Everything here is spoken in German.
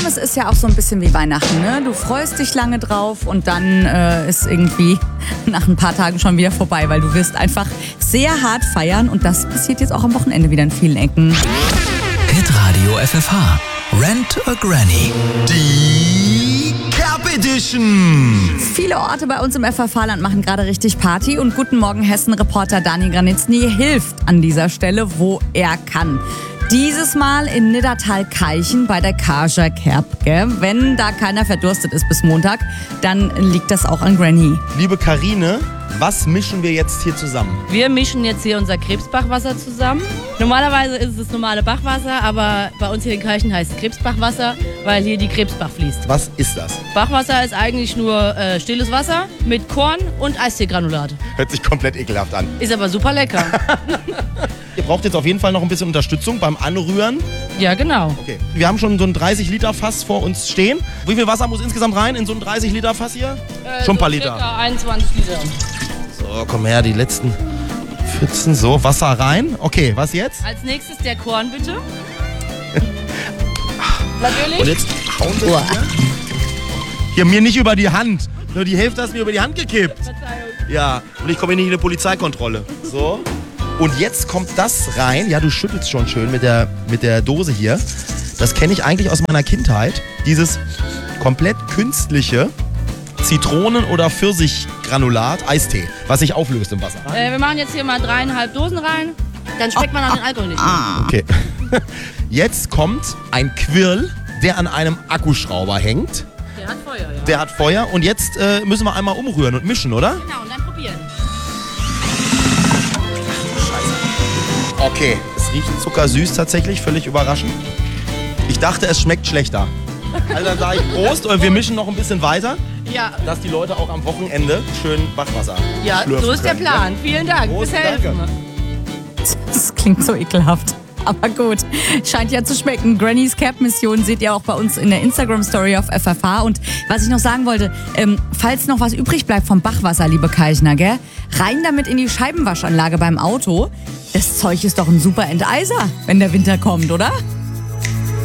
Es ist ja auch so ein bisschen wie Weihnachten, ne? Du freust dich lange drauf und dann ist irgendwie nach ein paar Tagen schon wieder vorbei, weil du wirst einfach sehr hart feiern und das passiert jetzt auch am Wochenende wieder in vielen Ecken. Hitradio FFH. Rent a Granny. Die Cap Edition. Viele Orte bei uns im FFH-Land machen gerade richtig Party und Guten Morgen Hessen-Reporter Dani Granitzny hilft an dieser Stelle, wo er kann. Dieses Mal in Niddertal-Keichen bei der Kaja Kerb. Wenn da keiner verdurstet ist bis Montag, dann liegt das auch an Granny. Liebe Karine, was mischen wir jetzt hier zusammen? Wir mischen jetzt hier unser Krebsbachwasser zusammen. Normalerweise ist es das normale Bachwasser, aber bei uns hier in Keichen heißt es Krebsbachwasser, weil hier die Krebsbach fließt. Was ist das? Bachwasser ist eigentlich nur stilles Wasser mit Korn und Eisteegranulat. Hört sich komplett ekelhaft an. Ist aber super lecker. Ihr braucht jetzt auf jeden Fall noch ein bisschen Unterstützung beim Anrühren. Ja, genau. Okay. Wir haben schon so ein 30-Liter-Fass vor uns stehen. Wie viel Wasser muss insgesamt rein in so ein 30-Liter-Fass hier? Schon ein paar Liter. Circa 21 Liter. So, komm her, die letzten Pfützen. So, Wasser rein. Okay, was jetzt? Als nächstes der Korn, bitte. Natürlich. Und jetzt hauen wir hier. Hier, mir nicht über die Hand. Nur die Hälfte hast mir über die Hand gekippt. Verzeihung. Ja, und ich komme hier nicht in eine Polizeikontrolle. So. Und jetzt kommt das rein. Ja, du schüttelst schon schön mit der Dose hier. Das kenne ich eigentlich aus meiner Kindheit. Dieses komplett künstliche Zitronen- oder Pfirsichgranulat, Eistee, was sich auflöst im Wasser. Wir machen jetzt hier mal 3,5 Dosen rein. Dann schmeckt man auch den Alkohol nicht mehr. Okay. Jetzt kommt ein Quirl, der an einem Akkuschrauber hängt. Der hat Feuer, ja. Der hat Feuer. Und jetzt müssen wir einmal umrühren und mischen, oder? Genau, und dann probieren. Okay. Es riecht zuckersüß tatsächlich, völlig überraschend. Ich dachte, es schmeckt schlechter. Also dann sage ich Prost und wir mischen noch ein bisschen weiter, Ja, dass die Leute auch am Wochenende schön Bachwasser ja, schlürfen so ist der können, Plan. Vielen Dank. Prost, Bis helfen. danke. Das klingt so ekelhaft. Aber gut, scheint ja zu schmecken. Grannys Cap-Mission seht ihr auch bei uns in der Instagram-Story auf FFH. Und was ich noch sagen wollte, falls noch was übrig bleibt vom Bachwasser, liebe Keichner, gell, rein damit in die Scheibenwaschanlage beim Auto. Das Zeug ist doch ein super Enteiser, wenn der Winter kommt, oder?